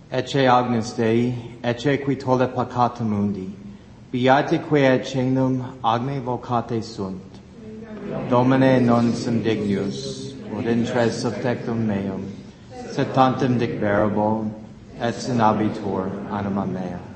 Ecce Agnus Dei, ecce qui tollet peccata mundi, beatique et cenum agne vocate sunt. Domine non sum dignus, ut intres subtectum meum, sed tantum dicverabo, et sinabitur anima mea.